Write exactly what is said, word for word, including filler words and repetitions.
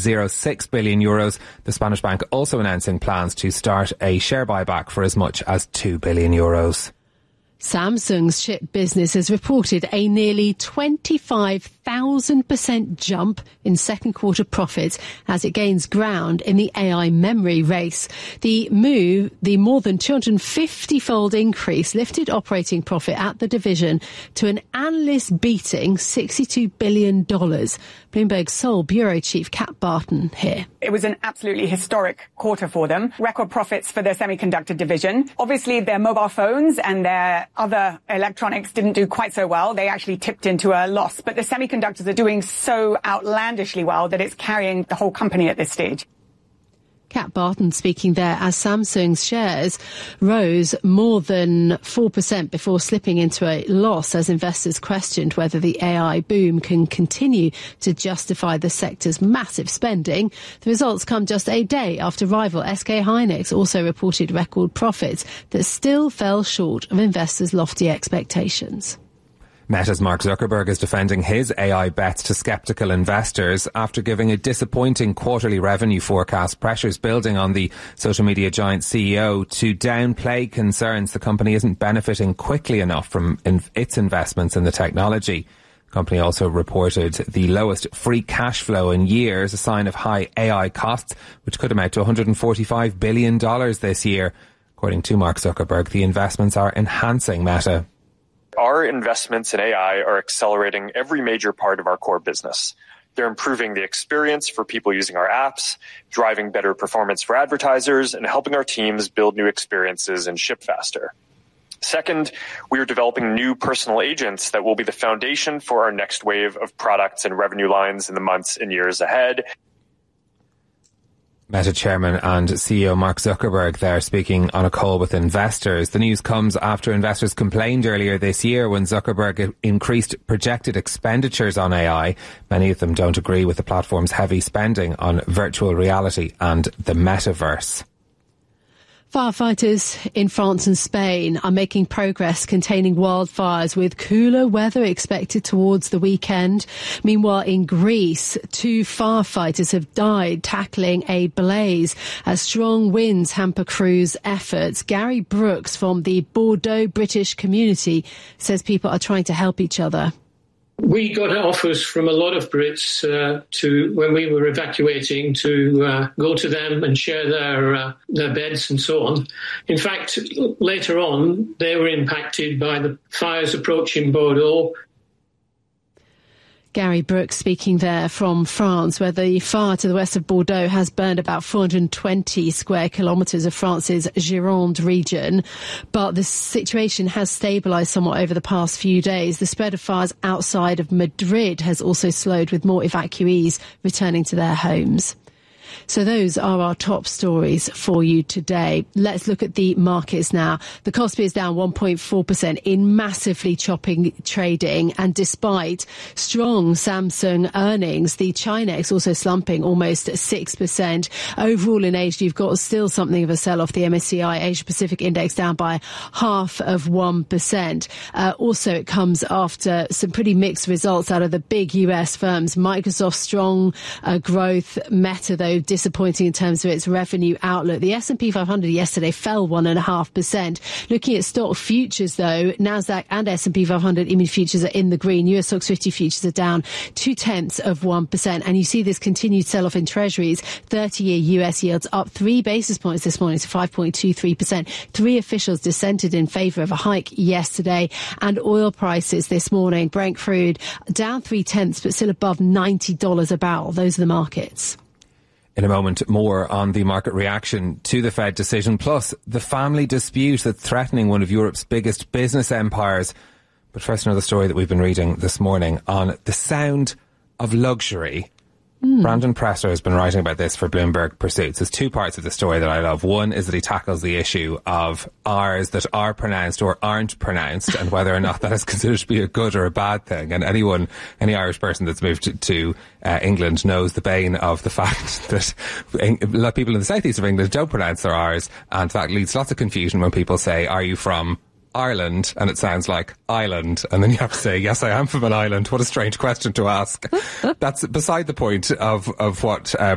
point oh six billion euros. The Spanish bank also announcing plans to start a share buyback for as much as two billion euros. Samsung's chip business has reported a nearly twenty-five thousand percent jump in second quarter profits as it gains ground in the A I memory race. The move, the more than two hundred fifty-fold increase, lifted operating profit at the division to an analyst-beating sixty-two billion dollars. Bloomberg's Seoul Bureau Chief Kat Barton here. It was an absolutely historic quarter for them. Record profits for their semiconductor division. Obviously, their mobile phones and their other electronics didn't do quite so well. They actually tipped into a loss. But the semiconductors are doing so outlandishly well that it's carrying the whole company at this stage. Kat Barton speaking there as Samsung's shares rose more than four percent before slipping into a loss as investors questioned whether the A I boom can continue to justify the sector's massive spending. The results come just a day after rival S K Hynix also reported record profits that still fell short of investors' lofty expectations. Meta's Mark Zuckerberg is defending his A I bets to sceptical investors after giving a disappointing quarterly revenue forecast. Pressures building on the social media giant C E O to downplay concerns the company isn't benefiting quickly enough from in its investments in the technology. The company also reported the lowest free cash flow in years, a sign of high A I costs, which could amount to one hundred forty-five billion dollars this year. According to Mark Zuckerberg, the investments are enhancing Meta. Our investments in A I are accelerating every major part of our core business. They're improving the experience for people using our apps, driving better performance for advertisers, and helping our teams build new experiences and ship faster. Second, we are developing new personal agents that will be the foundation for our next wave of products and revenue lines in the months and years ahead. Meta chairman and C E O Mark Zuckerberg there speaking on a call with investors. The news comes after investors complained earlier this year when Zuckerberg increased projected expenditures on A I. Many of them don't agree with the platform's heavy spending on virtual reality and the metaverse. Firefighters in France and Spain are making progress containing wildfires with cooler weather expected towards the weekend. Meanwhile, in Greece, two firefighters have died tackling a blaze as strong winds hamper crews' efforts. Gary Brooks from the Bordeaux British community says people are trying to help each other. We got offers from a lot of Brits uh, to, when we were evacuating, to uh, go to them and share their uh, their beds and so on. In fact, later on, they were impacted by the fires approaching Bordeaux. Gary Brooks speaking there from France, where the fire to the west of Bordeaux has burned about four hundred twenty square kilometres of France's Gironde region. But the situation has stabilised somewhat over the past few days. The spread of fires outside of Madrid has also slowed, with more evacuees returning to their homes. So those are our top stories for you today. Let's look at the markets now. The Kospi is down one point four percent in massively chopping trading. And despite strong Samsung earnings, the Chinex also slumping almost six percent. Overall in Asia, you've got still something of a sell-off. The M S C I Asia Pacific Index down by half of one percent. Uh, also, it comes after some pretty mixed results out of the big U S firms. Microsoft strong uh, growth. Meta, though, disappointing in terms of its revenue outlook. The S and P five hundred yesterday fell one and a half percent. Looking at stock futures, though, Nasdaq and S and P five hundred E M I futures are in the green. U S Stocks fifty futures are down two tenths of one percent. And you see this continued sell-off in treasuries. thirty-year U S yields up three basis points this morning to five point two three percent. Three officials dissented in favour of a hike yesterday. And oil prices this morning. Brent crude down three tenths, but still above ninety dollars a barrel. Those are the markets. In a moment, more on the market reaction to the Fed decision, plus the family dispute that's threatening one of Europe's biggest business empires. But first, another story that we've been reading this morning on the sound of luxury. Mm. Brandon Presser has been writing about this for Bloomberg Pursuits. There's two parts of the story that I love. One is that he tackles the issue of R's that are pronounced or aren't pronounced and whether or not that is considered to be a good or a bad thing. And anyone, any Irish person that's moved to, to uh, England knows the bane of the fact that a lot of people in the southeast of England don't pronounce their R's, and that leads lots of confusion when people say, are you from Ireland? And it sounds like island, and then you have to say, yes, I am from an island. What a strange question to ask. That's beside the point of of what uh,